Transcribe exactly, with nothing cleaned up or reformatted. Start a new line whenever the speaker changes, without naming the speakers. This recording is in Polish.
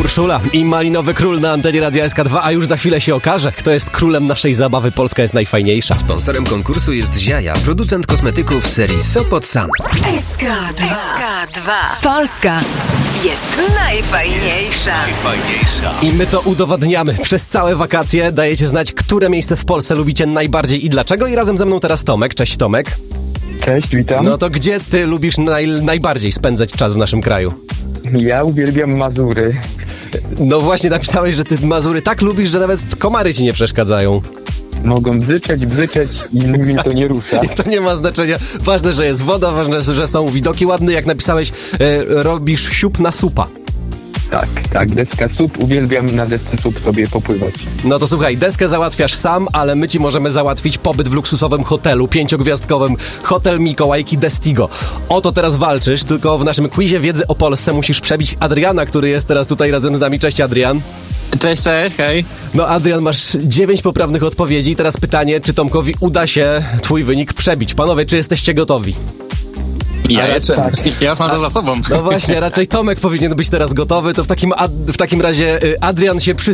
Urszula i Malinowy Król na antenie Radia S K dwa, a już za chwilę się okaże, kto jest królem naszej zabawy. Polska jest najfajniejsza.
Sponsorem konkursu jest Ziaja, producent kosmetyków serii Sopot Sam.
S K dwa. S K dwa. Polska jest najfajniejsza.
Najfajniejsza.
I my to udowadniamy. Przez całe wakacje dajecie znać, które miejsce w Polsce lubicie najbardziej i dlaczego. I razem ze mną teraz Tomek. Cześć Tomek.
Cześć, witam.
No to gdzie ty lubisz naj, najbardziej spędzać czas w naszym kraju?
Ja uwielbiam Mazury.
No właśnie, napisałeś, że ty Mazury tak lubisz, że nawet komary ci nie przeszkadzają.
Mogą bzyczeć, bzyczeć i mnie to nie rusza.
I to nie ma znaczenia. Ważne, że jest woda, ważne, że są widoki ładne. Jak napisałeś, e, robisz siup na supa.
Tak, tak, deska sup, uwielbiam na desce sup sobie popływać.
No to słuchaj, deskę załatwiasz sam, ale my ci możemy załatwić pobyt w luksusowym hotelu, pięciogwiazdkowym, Hotel Mikołajki Destigo. O to teraz walczysz, tylko w naszym quizie wiedzy o Polsce musisz przebić Adriana, który jest teraz tutaj razem z nami. Cześć Adrian.
Cześć, cześć, hej.
No Adrian, masz dziewięć poprawnych odpowiedzi. Teraz pytanie, czy Tomkowi uda się twój wynik przebić. Panowie, czy jesteście gotowi?
Ja jestem. Ja już mam to za sobą.
No właśnie, raczej Tomek powinien być teraz gotowy. To w takim, ad, w takim razie Adrian się przysłuchuje.